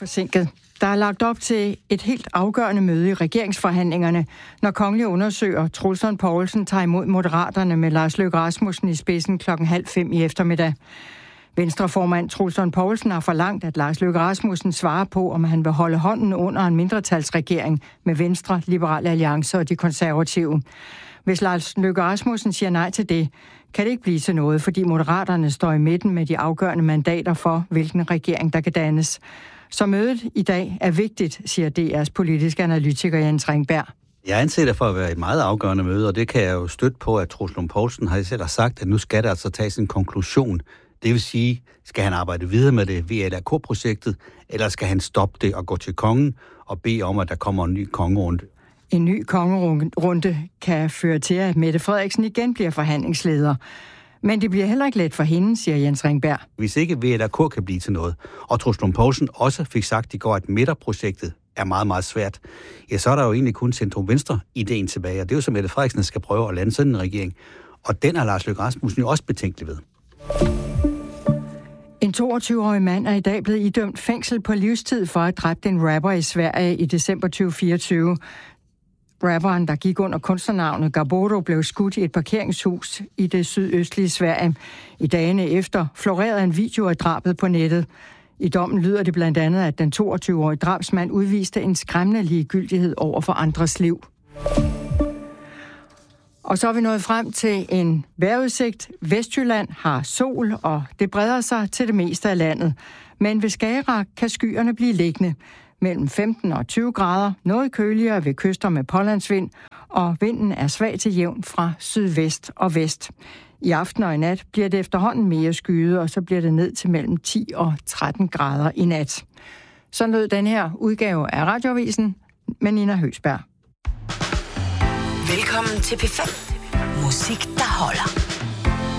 forsinket. Der er lagt op til et helt afgørende møde i regeringsforhandlingerne, når kongelig undersøger Troels Lund Poulsen tager imod Moderaterne med Lars Løkke Rasmussen i spidsen 4:30 i eftermiddag. Venstreformand Troels Lund Poulsen har forlangt, at Lars Løkke Rasmussen svarer på, om han vil holde hånden under en mindretalsregering med Venstre, Liberal Alliance og de konservative. Hvis Lars Løkke Rasmussen siger nej til det, kan det ikke blive til noget, fordi Moderaterne står i midten med de afgørende mandater for, hvilken regering der kan dannes. Så mødet i dag er vigtigt, siger DR's politiske analytiker Jens Ringberg. Jeg anser det for at være et meget afgørende møde, og det kan jeg jo støtte på, at Troels Lund Poulsen har selv sagt, at nu skal der altså tages en konklusion. Det vil sige, skal han arbejde videre med det via LRK-projektet, eller skal han stoppe det og gå til kongen og bede om, at der kommer en ny kongerunde? En ny kongerunde kan føre til, at Mette Frederiksen igen bliver forhandlingsleder. Men det bliver heller ikke let for hende, siger Jens Ringberg. Hvis ikke VLAK kan blive til noget, og Troels Lund Poulsen også fik sagt i går, at midterprojektet er meget, meget svært, ja, så er der jo egentlig kun centrum-venstre-ideen tilbage, og det er jo så Mette Frederiksen, der skal prøve at lande sådan en regering. Og den er Lars Løkke Rasmussen jo også betænkelig ved. En 22-årig mand er i dag blevet idømt fængsel på livstid for at have dræbt en rapper i Sverige i december 2024. Rapperen, der gik under kunstnernavnet Gaboro, blev skudt i et parkeringshus i det sydøstlige Sverige. I dagene efter florerede en video af drabet på nettet. I dommen lyder det blandt andet, at den 22-årige drabsmand udviste en skræmmende ligegyldighed over for andres liv. Og så er vi nået frem til en vejrudsigt. Vestjylland har sol, og det breder sig til det meste af landet. Men ved Skagerrak kan skyerne blive liggende. Mellem 15 og 20 grader, noget køligere ved kyster med pålandsvind, og vinden er svag til jævn fra sydvest og vest. I aften og i nat bliver det efterhånden mere skyet, og så bliver det ned til mellem 10 og 13 grader i nat. Så lød den her udgave af Radioavisen med Nina Høgsberg. Velkommen til P5. Musik, der holder.